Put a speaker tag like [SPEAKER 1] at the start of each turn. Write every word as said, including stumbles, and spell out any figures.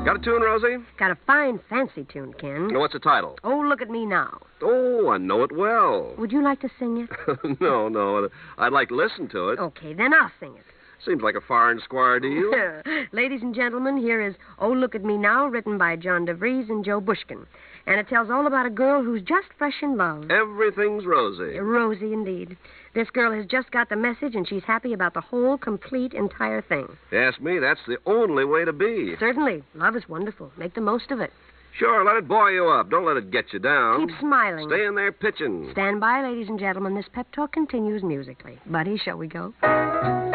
[SPEAKER 1] Got a tune, Rosie?
[SPEAKER 2] Got a fine, fancy tune, Ken.
[SPEAKER 1] Now, what's the title?
[SPEAKER 2] Oh, Look at Me Now.
[SPEAKER 1] Oh, I know it well.
[SPEAKER 2] Would you like to sing it?
[SPEAKER 1] no, no. I'd like to listen to it.
[SPEAKER 2] Okay, then I'll sing it.
[SPEAKER 1] Seems like a far and square deal.
[SPEAKER 2] Ladies and gentlemen, here is Oh, Look at Me Now, written by John DeVries and Joe Bushkin. And it tells all about a girl who's just fresh in love.
[SPEAKER 1] Everything's rosy.
[SPEAKER 2] Rosy, indeed. This girl has just got the message, and she's happy about the whole, complete, entire thing.
[SPEAKER 1] You ask me, that's the only way to be.
[SPEAKER 2] Certainly. Love is wonderful. Make the most of it.
[SPEAKER 1] Sure, let it buoy you up. Don't let it get you down.
[SPEAKER 2] Keep smiling.
[SPEAKER 1] Stay in there pitching.
[SPEAKER 2] Stand by, ladies and gentlemen. This pep talk continues musically. Buddy, shall we go?